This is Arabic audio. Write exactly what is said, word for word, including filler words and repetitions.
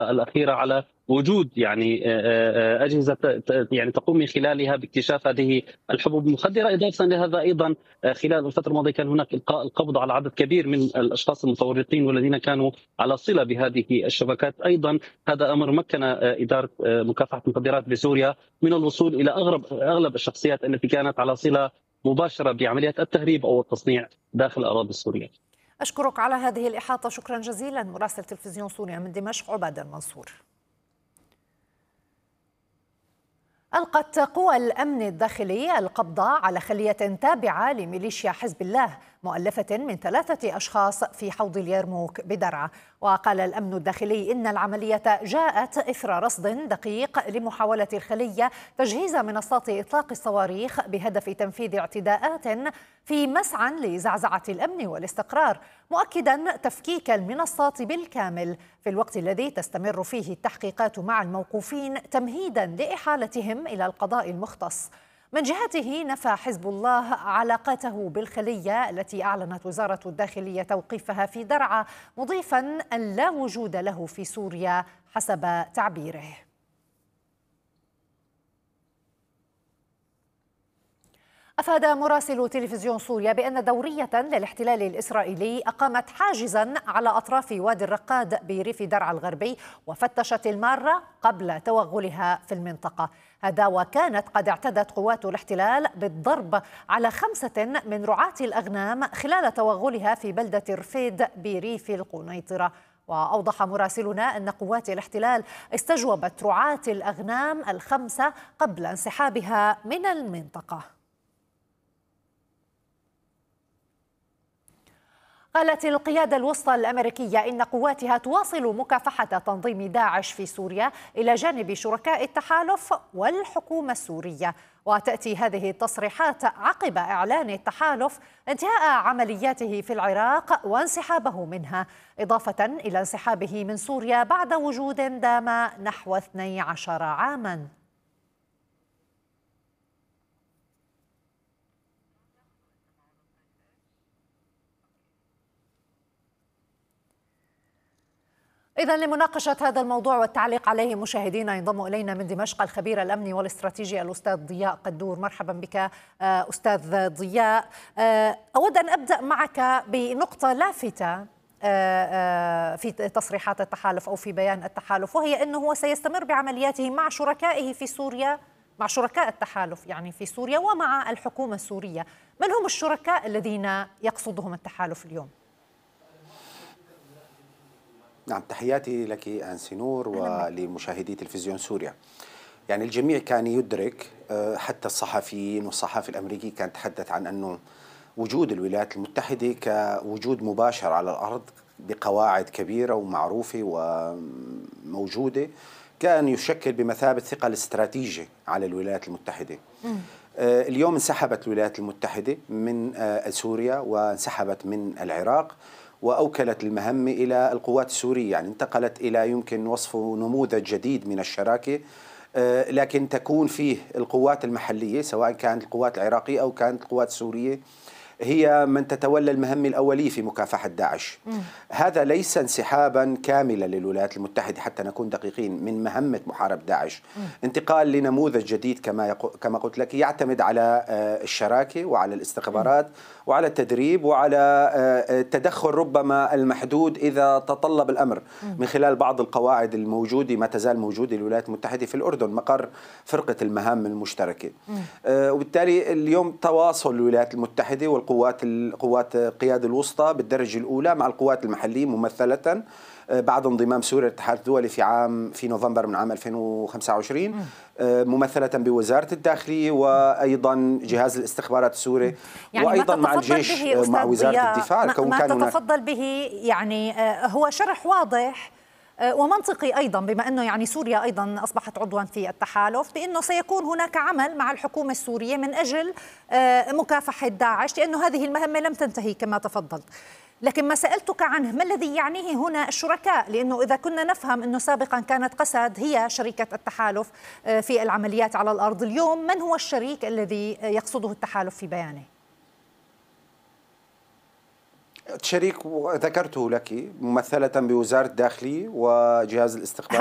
الأخيرة على وجود يعني أجهزة يعني تقوم من خلالها باكتشاف هذه الحبوب المخدرة. إضافة لهذا أيضا خلال الفترة الماضية كان هناك إلقاء القبض على عدد كبير من الأشخاص المتورطين والذين كانوا على صلة بهذه الشبكات. أيضا هذا أمر مكن إدارة مكافحة المخدرات بسوريا من الوصول إلى أغلب أغلب الشخصيات التي كانت على صلة مباشرة بعمليات التهريب أو التصنيع داخل الأراضي السورية. أشكرك على هذه الإحاطة، شكرا جزيلا. مراسل تلفزيون سوريا من دمشق عباد المنصور. ألقت قوى الأمن الداخلي القبض على خلية تابعة لميليشيا حزب الله مؤلفة من ثلاثة أشخاص في حوض اليرموك بدرعا. وقال الأمن الداخلي إن العملية جاءت إثر رصد دقيق لمحاولة الخلية تجهيز منصات إطلاق الصواريخ بهدف تنفيذ اعتداءات في مسعى لزعزعة الأمن والاستقرار، مؤكدا تفكيك المنصات بالكامل في الوقت الذي تستمر فيه التحقيقات مع الموقوفين تمهيدا لإحالتهم إلى القضاء المختص. من جهته نفى حزب الله علاقته بالخلية التي أعلنت وزارة الداخلية توقيفها في درعا، مضيفا أن لا وجود له في سوريا حسب تعبيره. أفاد مراسل تلفزيون سوريا بأن دورية للاحتلال الإسرائيلي أقامت حاجزا على أطراف وادي الرقاد بريف درعا الغربي وفتشت المارة قبل توغلها في المنطقة. هذا وكانت قد اعتدت قوات الاحتلال بالضرب على خمسة من رعاة الأغنام خلال توغلها في بلدة رفيد بريف القنيطرة. وأوضح مراسلنا أن قوات الاحتلال استجوبت رعاة الأغنام الخمسة قبل انسحابها من المنطقة. قالت القيادة الوسطى الأمريكية إن قواتها تواصل مكافحة تنظيم داعش في سوريا إلى جانب شركاء التحالف والحكومة السورية. وتأتي هذه التصريحات عقب إعلان التحالف انتهاء عملياته في العراق وانسحابه منها، إضافة إلى انسحابه من سوريا بعد وجود دام نحو اثني عشر عاماً. إذا لمناقشة هذا الموضوع والتعليق عليه مشاهدينا ينضم إلينا من دمشق الخبير الأمني والاستراتيجي الأستاذ ضياء قدور. مرحبا بك أستاذ ضياء. أود أن أبدأ معك بنقطة لافتة في تصريحات التحالف أو في بيان التحالف، وهي أنه هو سيستمر بعملياته مع شركائه في سوريا، مع شركاء التحالف يعني في سوريا ومع الحكومة السورية. من هم الشركاء الذين يقصدهم التحالف اليوم؟ نعم، تحياتي لك أنسي نور ولمشاهدي تلفزيون سوريا. يعني الجميع كان يدرك، حتى الصحفيين والصحافي الأمريكي كان تحدث عن أنه وجود الولايات المتحدة كوجود مباشر على الأرض بقواعد كبيرة ومعروفة وموجودة كان يشكل بمثابة ثقل استراتيجي على الولايات المتحدة. م. اليوم انسحبت الولايات المتحدة من سوريا وانسحبت من العراق وأوكلت المهمة إلى القوات السورية، يعني انتقلت إلى يمكن وصفه نموذج جديد من الشراكة، لكن تكون فيه القوات المحلية سواء كانت القوات العراقية أو كانت القوات السورية هي من تتولى المهمة الأولية في مكافحة داعش. م. هذا ليس انسحابا كاملا للولايات المتحدة حتى نكون دقيقين من مهمة محاربة داعش. م. انتقال لنموذج جديد كما كما قلت لك يعتمد على الشراكة وعلى الاستخبارات م. وعلى التدريب وعلى التدخل ربما المحدود إذا تطلب الأمر م. من خلال بعض القواعد الموجودة ما تزال موجودة للولايات المتحدة في الأردن مقر فرقة المهام المشتركة. م. وبالتالي اليوم تواصل الولايات المتحدة والقوات القوات القيادة الوسطى بالدرجة الأولى مع القوات المحلية ممثلة بعد انضمام سوريا للاتحاد الدولي في عام في نوفمبر من عام ألفين وخمسة وعشرين ممثلة بوزارة الداخلية وأيضا جهاز الاستخبارات السوري يعني وأيضا مع الجيش مع وزارة الدفاع. ما, ما تتفضل به يعني هو شرح واضح ومنطقي أيضا، بما أنه يعني سوريا أيضا أصبحت عضوا في التحالف، بأنه سيكون هناك عمل مع الحكومة السورية من أجل مكافحة داعش، لأنه هذه المهمة لم تنتهي كما تفضلت. لكن ما سألتك عنه ما الذي يعنيه هنا الشركاء؟ لأنه إذا كنا نفهم أنه سابقا كانت قسد هي شركة التحالف في العمليات على الأرض، اليوم من هو الشريك الذي يقصده التحالف في بيانه؟ شريك ذكرته لك ممثلة بوزارة الداخلية وجهاز الاستخبار